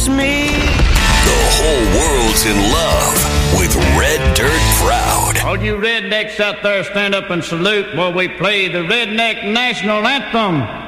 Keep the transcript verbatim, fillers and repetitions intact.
Me. The whole world's in love with Red Dirt Proud. All you rednecks out there, stand up and salute while we play the Redneck National Anthem.